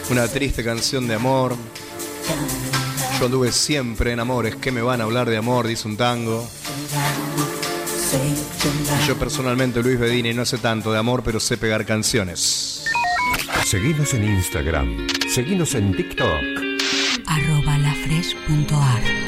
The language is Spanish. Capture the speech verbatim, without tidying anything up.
Una triste canción de amor. Yo anduve siempre en amores. ¿Qué me van a hablar de amor? Dice un tango. Y yo personalmente, Luis Bedini, no sé tanto de amor, pero sé pegar canciones. Seguinos en Instagram. Seguinos en TikTok. arroba lafresh punto ar.